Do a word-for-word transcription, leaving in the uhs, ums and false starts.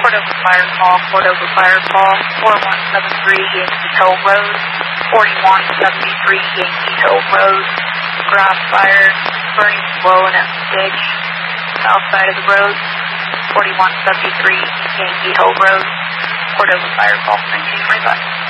Cordova Fire Call, Cordova Fire Call, four one seven three Yankee Hill Road, forty-one seventy-three Yankee Hill Road, grass fire, burning slow in a ditch, south side of the road, forty-one seventy-three Yankee Hill Road, Cordova Fire Call, nineteen twenty-five.